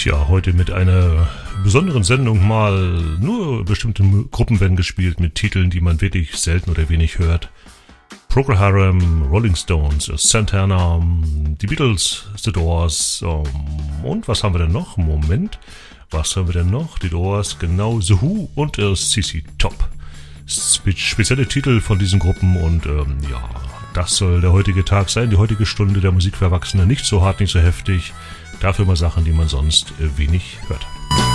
Tja, heute mit einer besonderen Sendung mal. Nur bestimmte Gruppen werden gespielt mit Titeln, die man wirklich selten oder wenig hört. Procol Harum, Rolling Stones, Santana, die Beatles, The Doors und was haben wir denn noch? Moment, was haben wir denn noch? Die Doors, genau, The Who und CC Top. Spezielle Titel von diesen Gruppen und ja, das soll der heutige Tag sein, die heutige Stunde der Musik für Erwachsene. Nicht so hart, nicht so heftig, dafür mal Sachen, die man sonst wenig hört.